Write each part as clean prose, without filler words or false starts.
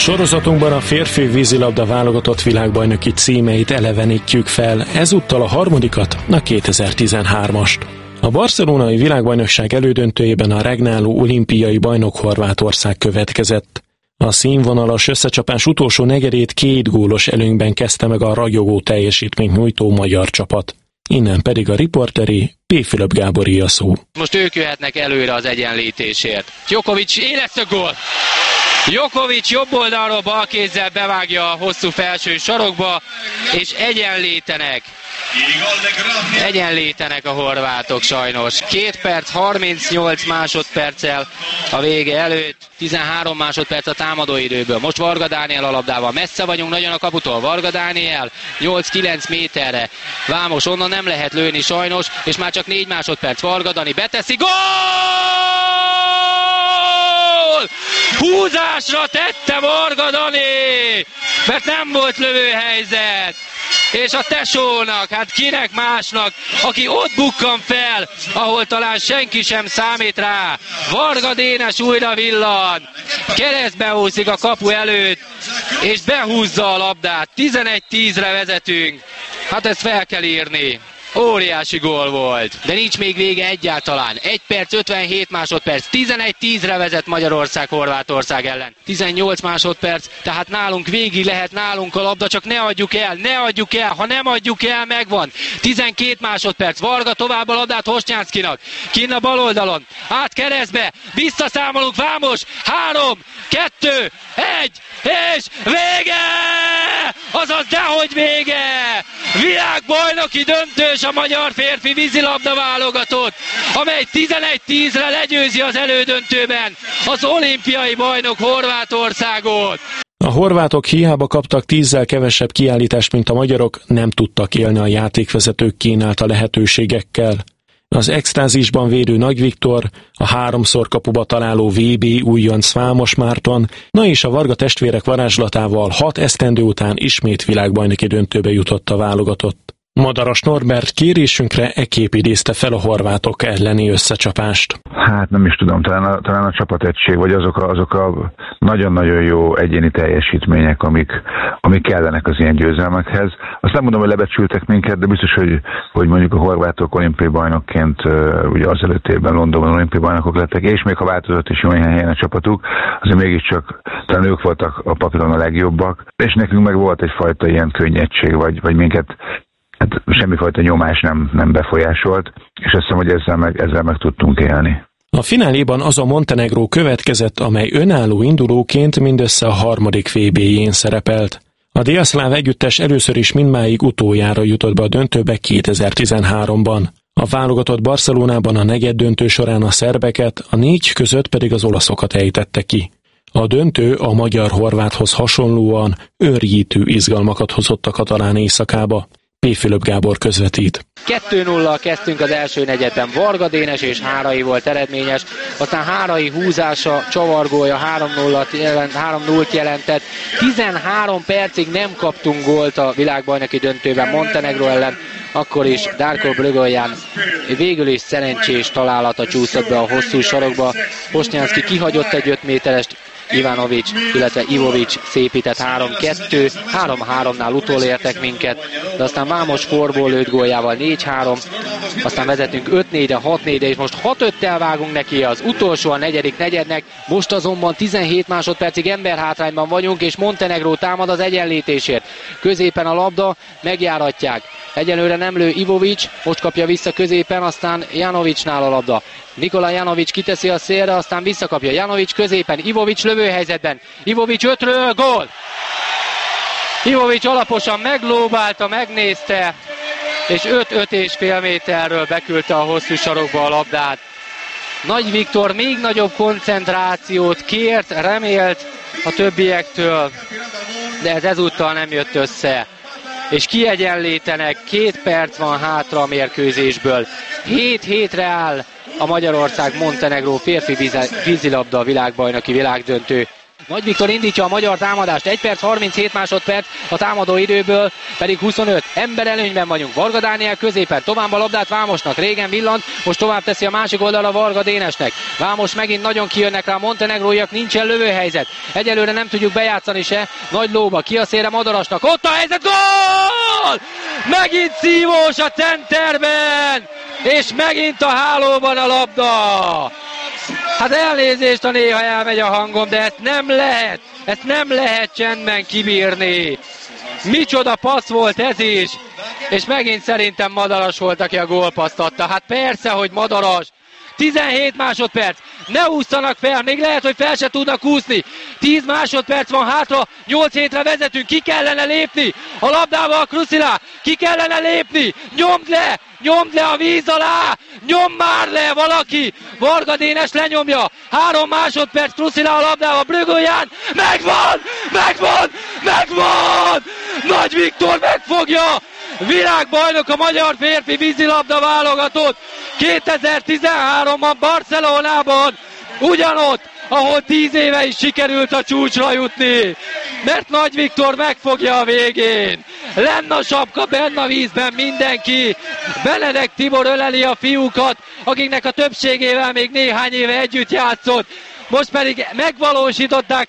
Sorozatunkban a férfi vízilabda válogatott világbajnoki címeit elevenítjük fel, ezúttal a harmadikat, a 2013-ast. A barcelonai világbajnokság elődöntőjében a regnáló olimpiai bajnok Horvátország következett. A színvonalas összecsapás utolsó negyedét 2 gólos előnyben kezdte meg a ragyogó teljesítményt nyújtó magyar csapat. Innen pedig a riporteri P. Fülöp Gábori a szó. Most ők jöhetnek előre az egyenlítésért. Djokovic éles a gól! Djokovic jobb oldalról balkézzel bevágja a hosszú felső sarokba, és egyenlítenek a horvátok sajnos. 2 perc 38 másodperccel a vége előtt, 13 másodperc a támadóidőből. Most Varga Dániel a labdával. Messze vagyunk nagyon a kaputól. Varga Dániel 8-9 méterre. Vámos, onnan nem lehet lőni sajnos, és már csak 4 másodperc. Varga Dani beteszi. Gól! Húzásra tette Varga Dani, mert nem volt lövőhelyzet. És a tesónak, hát kinek másnak, aki ott bukkan fel, ahol talán senki sem számít rá. Varga Dénes újra villan, keresztbe húzik a kapu előtt, és behúzza a labdát. 11-10-re vezetünk, hát ezt fel kell írni. Óriási gól volt, de nincs még vége egyáltalán. 1 perc 57 másodperc, 11-10-re vezet Magyarország Horvátország ellen. 18 másodperc, tehát nálunk végig lehet nálunk a labda, csak ne adjuk el, ha nem adjuk el, megvan. 12 másodperc, Varga tovább a labdát Hosnyánszkinak, kinn a bal oldalon, át keresztbe, visszaszámolunk, Vámos, 3, 2, 1, és vége! Azaz dehogy vége! Világbajnoki döntős a magyar férfi vízilabda válogatott, amely 11-10-re legyőzi az elődöntőben az olimpiai bajnok Horvátországot. A horvátok hiába kaptak 10-zel kevesebb kiállítást, mint a magyarok, nem tudtak élni a játékvezetők kínálta lehetőségekkel. Az extázisban védő Nagy Viktor, a 3-szor kapuba találó VB újonc Vámos Márton, na és a Varga testvérek varázslatával 6 esztendő után ismét világbajnoki döntőbe jutott a válogatott. Madaras Norbert kérésünkre ekképp idézte fel a horvátok elleni összecsapást. Hát nem is tudom, talán a csapategység, vagy azok a nagyon-nagyon jó egyéni teljesítmények, amik kellenek az ilyen győzelmekhez. Azt nem mondom, hogy lebecsültek minket, de biztos, hogy mondjuk a horvátok olimpiai bajnokként ugye az előtt évben Londonban olimpiai bajnokok lettek, és még ha változott is jó néhány helyen a csapatuk, azért mégiscsak talán ők voltak a papíron a legjobbak, és nekünk meg volt egyfajta ilyen könnyedség, vagy minket hát semmifajta nyomás nem befolyásolt, és azt hiszem, hogy ezzel meg tudtunk élni. A fináléban az a Montenegró következett, amely önálló indulóként mindössze a 3. VB-jén szerepelt. A délszláv együttes először is mindmáig utoljára jutott be a döntőbe 2013-ban. A válogatott Barcelonában a negyeddöntő során a szerbeket, a 4 között pedig az olaszokat ejtette ki. A döntő a magyar-horváthoz hasonlóan őrjítő izgalmakat hozott a katalán éjszakába. P. Fülöp Gábor közvetít. 2-0-al kezdtünk az első negyedben. Varga Dénes és Hárai volt eredményes, aztán Hárai húzása, csavargója 3-0-t jelentett. 13 percig nem kaptunk gólt a világbajnoki döntőben Montenegró ellen, akkor is Darko Brögolján végül is szerencsés találata csúszott be a hosszú sarokba. Hosnyánszki kihagyott egy 5 méterest, Ivanovics, illetve Ivovics szépített 3-2, 3-3-nál utolértek minket, de aztán Vámos forból lőtt góljával 4-3, aztán vezetünk 5-4-re, 6-4-re, és most 6-5-tel vágunk neki az utolsó a negyedik negyednek, most azonban 17 másodpercig emberhátrányban vagyunk, és Montenegró támad az egyenlítésért. Középen a labda, megjáratják. Egyelőre nem lő Ivovics, most kapja vissza középen, aztán Janovicsnál a labda. Nikola Janovics kiteszi a szélre, aztán visszakapja Janovics középen, Ivovics lövőhelyzetben. Ivovics 5-ről, gól! Ivovics alaposan meglóbálta, megnézte, és 5-5,5 méterről beküldte a hosszú sarokba a labdát. Nagy Viktor még nagyobb koncentrációt kért, remélt a többiektől, de ez ezúttal nem jött össze. És kiegyenlítenek, 2 perc van hátra a mérkőzésből. 7-7-re áll a Magyarország-Montenegró férfi vízilabda világbajnoki világdöntő. Nagy Viktor indítja a magyar támadást, 1 perc 37 másodperc a támadó időből, pedig 25. Emberelőnyben vagyunk. Varga Dániel középen, tovább a labdát Vámosnak, régen villant, most tovább teszi a másik oldalra Varga Dénesnek. Vámos megint nagyon kijönnek rá a montenegróiak, nincsen lövőhelyzet. Egyelőre nem tudjuk bejátszani se. Nagy lóba, ki a szélre Madarasnak, ott a helyzet, gól! Megint szívós a centerben, és megint a hálóban a labda. Hát elnézést, ha néha elmegy a hangom, de ezt nem lehet csendben kibírni. Micsoda passz volt ez is, és megint szerintem Madaras volt, aki a gólpasszt adta. Hát persze, hogy Madaras. 17 másodperc, ne ússzanak fel, még lehet, hogy fel se tudnak úszni. 10 másodperc van hátra, 8 hétre vezetünk, ki kellene lépni? A labdával a Kruszilá, ki kellene lépni? Nyomd le a víz alá, nyom már le valaki. Varga Dénes lenyomja, 3 másodperc, Kruszilá a labdával, Brügölján, megvan! Nagy Viktor megfogja! Világbajnok a magyar férfi vízilabda válogatott 2013-ban Barcelonában, ugyanott, ahol 10 éve is sikerült a csúcsra jutni, mert Nagy Viktor megfogja a végén. Lenn a sapka, benn a vízben mindenki. Benedek Tibor öleli a fiúkat, akiknek a többségével még néhány éve együtt játszott. Most pedig megvalósították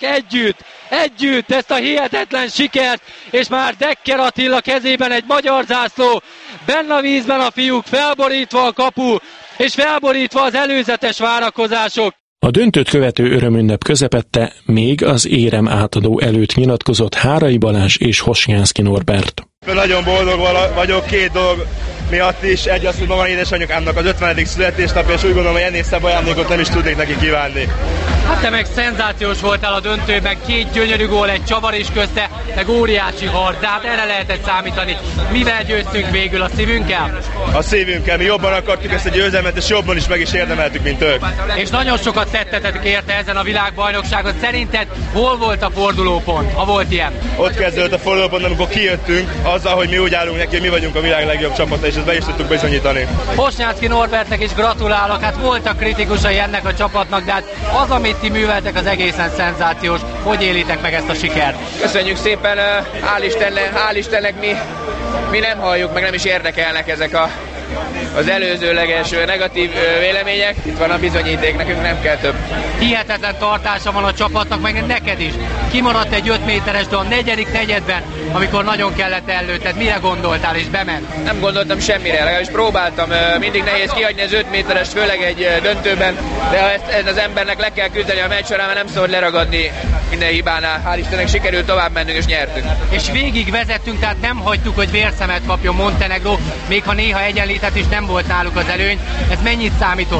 együtt ezt a hihetetlen sikert, és már Dekker Attila kezében egy magyar zászló, benn a vízben a fiúk, felborítva a kapu, és felborítva az előzetes várakozások. A döntőt követő örömünnep közepette még az érem átadó előtt nyilatkozott Hárai Balázs és Hosnyánszky Norbert. Nagyon boldog vagyok, 2 dolog miatt is. Egy az, hogy ma van édesanyukámnak az 50. születésnapja, és úgy gondolom, hogy ennél szebb ajándékot nem is tudnék neki kívánni. Hát te meg szenzációs voltál a döntőben, 2 gyönyörű gól, egy csavar is közte, meg óriási harc, de hát erre lehetett számítani. Mivel győztünk végül, a szívünkkel? A szívünkkel, mi jobban akartuk ezt a győzelmet, és jobban is meg is érdemeltük, mint ők. És nagyon sokat tettetek érte ezen a világbajnokságon. Szerinted hol volt a fordulópont, ha volt ilyen? Ott kezdődött a fordulópont, amikor kijöttünk azzal, hogy mi úgy állunk neki, hogy mi vagyunk a világ legjobb csapata, és ezt be is tudtuk bizonyítani. Hosnyánszky Norbertnek is gratulálok, hát voltak kritikusai ennek a csapatnak, de hát az, amit ti műveltek, az egészen szenzációs. Hogy élitek meg ezt a sikert? Köszönjük szépen, hál' Istennek mi nem halljuk, meg nem is érdekelnek ezek az előzőleges negatív vélemények. Itt van a bizonyíték, nekünk nem kell több. Hihetetlen tartása van a csapatnak, meg neked is. Kimaradt egy 5 méteres, de a 4. negyedben, amikor nagyon kellett előtted, mire gondoltál és bement? Nem gondoltam semmire, legalábbis próbáltam. Mindig nehéz kihagyni az 5 méteres, főleg egy döntőben, de ha ezt az embernek le kell küzdeni a meccs során, mert nem szabad leragadni minden hibánál. Hál' Istennek sikerült tovább mennünk és nyertünk. És végig vezettünk, tehát nem hagytuk, hogy vérszemet kapjon Montenegró, még ha néha egyenlített is nem volt náluk az előny. Ez mennyit számított?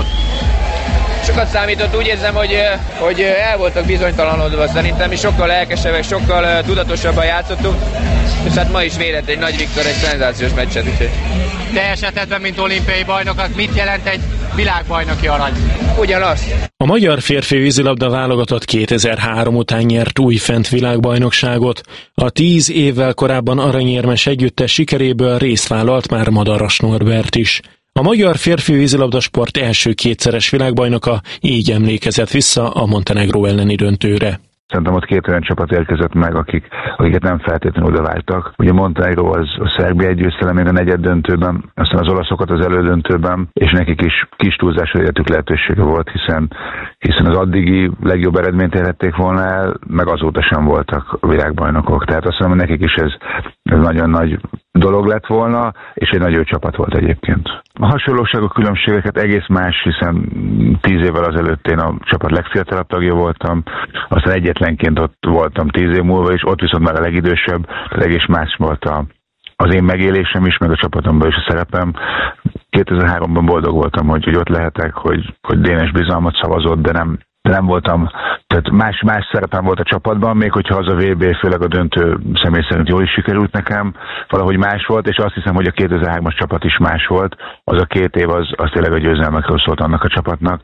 Sokat számított, úgy érzem, hogy el voltak bizonytalanodva. Szerintem mi sokkal lelkesebbek, sokkal tudatosabban játszottunk, és hát ma is védett egy Nagy Viktor egy szenzációs meccset. Te esetedben, mint olimpiai bajnoknak, mit jelent egy világbajnoki arany? Ugyanazt. A magyar férfi vízilabda válogatott 2003 után nyert újfent világbajnokságot. A 10 évvel korábban aranyérmes együttes sikeréből részt vállalt már Madaras Norbert is. A magyar férfi vízilabda sport első 2-szeres világbajnoka így emlékezett vissza a Montenegró elleni döntőre. Szerintem ott 2 olyan csapat érkezett meg, akiket nem feltétlenül odaváltak. Ugye Montenegró az a Szerbia győzte még a negyed döntőben, aztán az olaszokat az elődöntőben, és nekik is kis túlzásra életük lehetősége volt, hiszen az addigi legjobb eredményt érhették volna el, meg azóta sem voltak világbajnokok. Tehát azt mondom, hogy nekik is ez nagyon nagy dolog lett volna, és egy nagyon jó csapat volt egyébként. A hasonlóságok, különbségeket egész más, hiszen 10 évvel azelőtt én a csapat legfiatalabb tagja voltam, aztán egyetlenként ott voltam 10 év múlva, és ott viszont már a legidősebb, tehát egész más volt az én megélésem is, meg a csapatomban is a szerepem. 2003-ban boldog voltam, hogy ott lehetek, hogy Dénes bizalmat szavazott, de nem voltam, tehát más szerepem volt a csapatban, még hogyha az a VB, főleg a döntő személy szerint jól is sikerült nekem, valahogy más volt, és azt hiszem, hogy a 2003-as csapat is más volt. Az a 2 év az tényleg a győzelmekről szólt annak a csapatnak.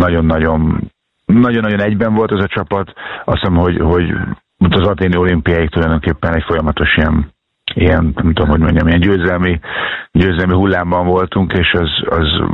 Nagyon-nagyon egyben volt az a csapat. Azt hiszem, hogy az aténi olimpiáig tulajdonképpen egy folyamatos ilyen nem tudom, hogy mondjam, ilyen győzelmi hullámban voltunk, és az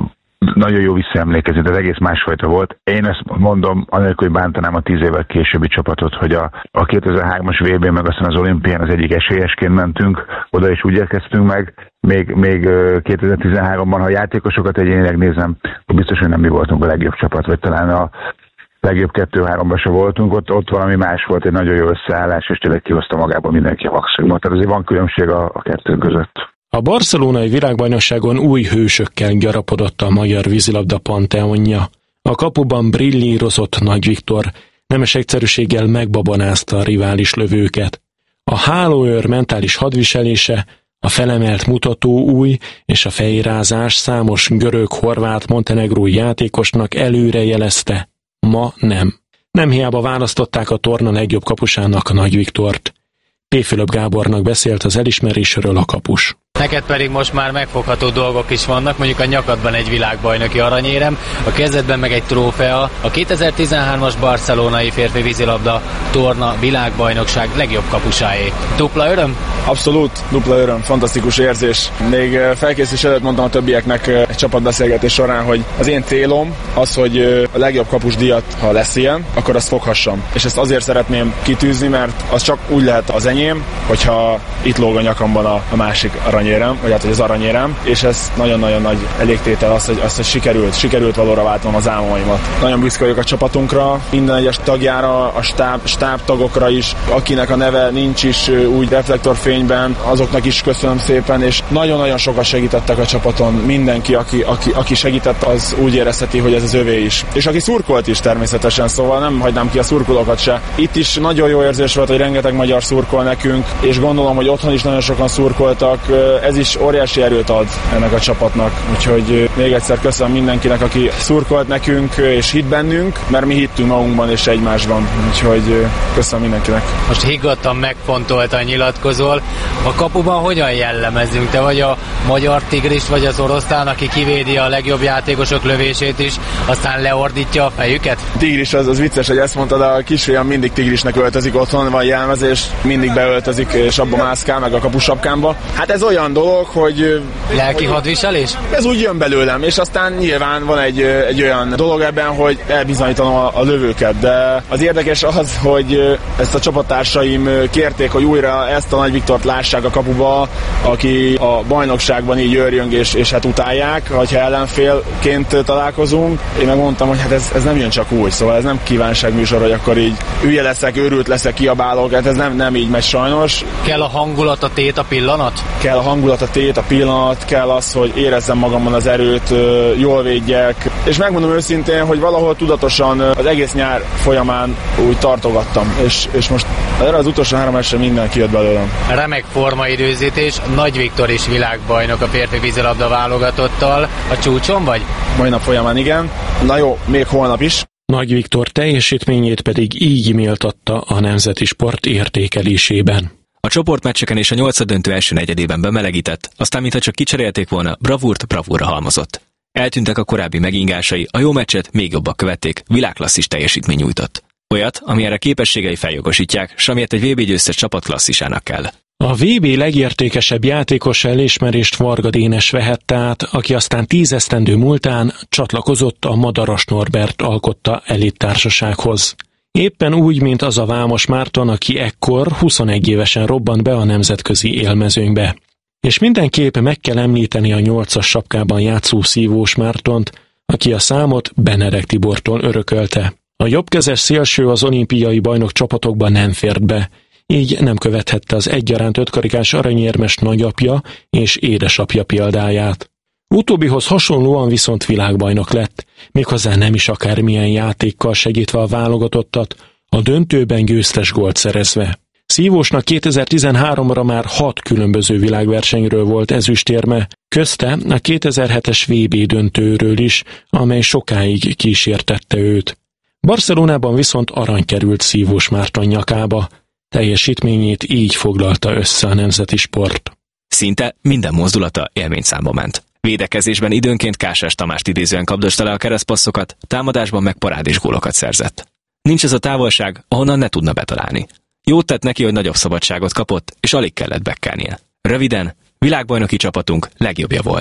nagyon jó visszaemlékezni, de egész másfajta volt. Én ezt mondom, anélkül, hogy bántanám a 10 évvel későbbi csapatot, hogy a 2003-as VB-n meg aztán az olimpián az egyik esélyesként mentünk, oda is úgy érkeztünk meg, még 2013-ban, ha a játékosokat egyénileg nézem, akkor biztos, hogy nem mi voltunk a legjobb csapat, vagy talán a legjobb 2-3-ban se voltunk, ott valami más volt, egy nagyon jó összeállás, és tényleg kihozta magából mindenki a maximumot. Tehát azért van különbség a kettő között. A barcelonai világbajnokságon új hősökkel gyarapodott a magyar vízilabda panteonja. A kapuban brillírozott Nagy Viktor, nemes egyszerűséggel megbabonázta a rivális lövőket. A hálóőr mentális hadviselése, a felemelt mutatóúj és a fejrázás számos görög, horvát, montenegrói játékosnak előre jelezte, ma nem. Nem hiába választották a torna legjobb kapusának Nagy Viktort. P. Fülöp Gábornak beszélt az elismerésről a kapus. Neked pedig most már megfogható dolgok is vannak, mondjuk a nyakadban egy világbajnoki aranyérem, a kezedben meg egy trófea, a 2013-as barcelonai férfi vízilabda torna világbajnokság legjobb kapusáé. Dupla öröm? Abszolút, dupla öröm, fantasztikus érzés. Még felkészülés előtt mondtam a többieknek egy csapatbeszélgetés során, hogy az én célom az, hogy a legjobb kapus díjat, ha lesz ilyen, akkor azt foghassam. És ezt azért szeretném kitűzni, mert az csak úgy lehet az enyém, hogyha itt lóg a nyakamban a másik aranyérem, vagy hát hogy az aranyérem, és ez nagyon-nagyon nagy elégtétel az, hogy sikerült valóra váltanom az álmaimat. Nagyon büszke vagyok a csapatunkra, minden egyes tagjára, a stábtagokra is, akinek a neve nincs is úgy reflektorfényben, azoknak is köszönöm szépen, és nagyon-nagyon sokat segítettek a csapaton. Mindenki, aki segített, az úgy érezheti, hogy ez az övé is. És aki szurkolt is természetesen, szóval nem hagynám ki a szurkolókat se. Itt is nagyon jó érzés volt, hogy rengeteg magyar szurkol nekünk, és gondolom, hogy otthon is nagyon sokan szurkoltak. Ez is óriási erőt ad ennek a csapatnak. Úgyhogy még egyszer köszönöm mindenkinek, aki szurkolt nekünk és hitt bennünk, mert mi hittünk magunkban és egymásban. Úgyhogy köszönöm mindenkinek. Most higgadtan megfontoltan nyilatkozol. A kapuban hogyan jellemezünk? Te vagy a magyar tigris, vagy az oroszlán, aki kivédi a legjobb játékosok lövését is, aztán leordítja a fejüket? Tigris, az vicces, hogy ezt mondtad, a kisfiam mindig tigrisnek öltözik, otthon van jelmezés, mindig beöltözik, és abba mászkál, meg a kapusapkámba. Hát ez olyan dolog, hogy... Lelki hadviselés? Ez úgy jön belőlem, és aztán nyilván van egy olyan dolog ebben, hogy elbizonyítanom a lövőket, de az érdekes az, hogy ezt a csapattársaim kérték, hogy újra ezt a Nagy Viktort lássák a kapuba, aki a bajnokságban így őrjöng, és hát utálják, hogyha ellenfélként találkozunk. Én megmondtam, hogy hát ez nem jön csak úgy, szóval ez nem kívánságműsor, hogy akkor így hülye leszek, őrült leszek, kiabálok, hát ez nem így megy sajnos. Kell a hangulat, a tét, a pillanat? Kell a hangulat, a tét, a pillanat, kell az, hogy érezzem magamban az erőt, jól védjek, és megmondom őszintén, hogy valahol tudatosan az egész nyár folyamán úgy tartogattam, és most erre az utolsó 3 meccsen minden kijött belőlem. Remek formaidőzítés, Nagy Viktor is világbajnok a férfi vízilabda válogatottal. A csúcson vagy? Mai nap folyamán igen. Na jó, még holnap is. Nagy Viktor teljesítményét pedig így méltatta a Nemzeti Sport értékelésében. A csoportmeccseken és a 8-döntő első negyedében bemelegített, aztán mintha csak kicserélték volna, bravúrt bravúrra halmozott. Eltűntek a korábbi megingásai, a jó meccset még jobbak követték, világklasszis teljesítmény nyújtott. Olyat, amilyenre képességei feljogosítják, s amilyet egy VB győztes csapat klasszisának kell. A VB legértékesebb játékos elismerést Varga Dénes vehette át, aki aztán 10 esztendő múltán csatlakozott a Madaras Norbert alkotta elittársasághoz. Éppen úgy, mint az a Vámos Márton, aki ekkor 21 évesen robbant be a nemzetközi élmezőnybe. És mindenképp meg kell említeni a 8-as sapkában játszó Szívós Mártont, aki a számot Benedek Tibortól örökölte. A jobbkezes szélső az olimpiai bajnok csapatokban nem fért be, így nem követhette az egyaránt 5-karikás aranyérmes nagyapja és édesapja példáját. Utóbbihoz hasonlóan viszont világbajnok lett, méghozzá nem is akármilyen játékkal segítve a válogatottat, a döntőben győztes gólt szerezve. Szívósnak 2013-ra már 6 különböző világversenyről volt ezüstérme, közte a 2007-es VB döntőről is, amely sokáig kísértette őt. Barcelonában viszont arany került Szívós Márton nyakába, teljesítményét így foglalta össze a Nemzeti Sport. Szinte minden mozdulata élményszámba ment. Védekezésben időnként Kásás Tamást idézően kapdosta le a keresztpasszokat, támadásban meg parádés gólokat szerzett. Nincs ez a távolság, ahonnan ne tudna betalálni. Jót tett neki, hogy nagyobb szabadságot kapott, és alig kellett bekkelnie. Röviden, világbajnoki csapatunk legjobbja volt.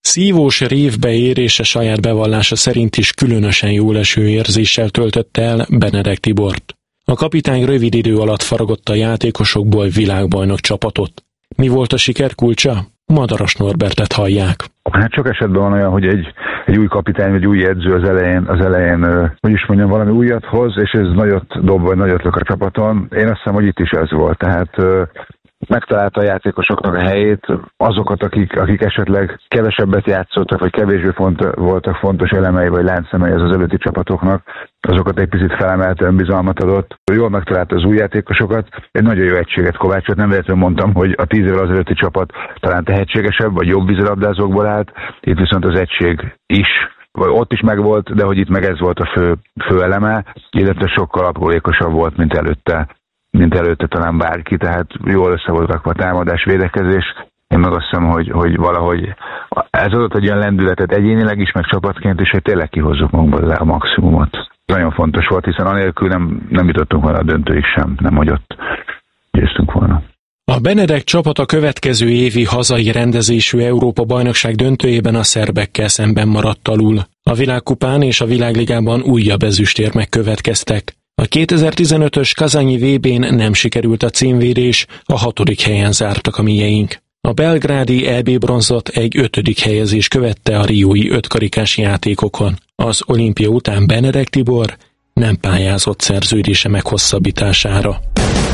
Szívós révbeérése saját bevallása szerint is különösen jól eső érzéssel töltötte el Benedek Tibort. A kapitány rövid idő alatt faragott a játékosokból világbajnok csapatot. Mi volt a siker kulcsa? Madaras Norbertet hallják. Hát sok esetben van olyan, hogy egy új kapitány vagy új edző az elején hogy is mondjam, valami újat hoz, és ez nagyot dob, vagy nagyot lök a csapaton. Én azt hiszem, hogy itt is ez volt. Tehát megtalálta a játékosoknak a helyét, azokat, akik esetleg kevesebbet játszottak, vagy kevésbé voltak fontos elemei, vagy láncszemei az előtti csapatoknak, azokat egy picit felemelte, önbizalmat adott. Jól megtalálta az új játékosokat, egy nagyon jó egységet kovácsolt. Nem véletlenül mondtam, hogy a 10 évvel az előtti csapat talán tehetségesebb, vagy jobb vízilabdázókból állt, itt viszont az egység is, vagy ott is megvolt, de hogy itt meg ez volt a fő eleme, illetve sokkal aprólékosabb volt, mint előtte talán bárki, tehát jól össze volt rakva a támadás, védekezés. Én meg azt hiszem, hogy valahogy ez adott egy olyan lendületet egyénileg is, meg csapatként is, hogy tényleg kihozzuk magunkból a maximumot. Nagyon fontos volt, hiszen anélkül nem jutottunk volna a döntőig sem, nem hogy ott győztünk volna. A Benedek csapat a következő évi hazai rendezésű Európa-bajnokság döntőjében a szerbekkel szemben maradt alul. A világkupán és a világligában újabb ezüstérmek következtek. A 2015-ös kazanyi VB-n nem sikerült a címvédés, a 6. helyen zártak a mieink. A belgrádi EB bronzot egy 5. helyezés követte a riói 5-karikás játékokon. Az olimpia után Benedek Tibor nem pályázott szerződése meghosszabbítására.